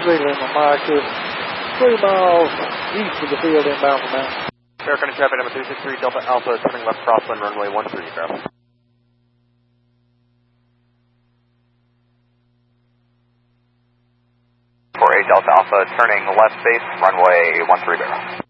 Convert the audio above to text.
Lima Mike is 3 miles east of the field inbound from now. American traffic number 363 Delta Alpha, turning left crosswind runway 13, aircraft. 48 Delta Alpha, turning left base runway 13, aircraft.